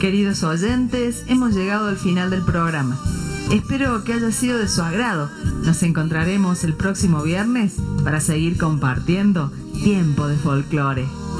Queridos oyentes, hemos llegado al final del programa. Espero que haya sido de su agrado. Nos encontraremos el próximo viernes para seguir compartiendo Tiempo de Folclore.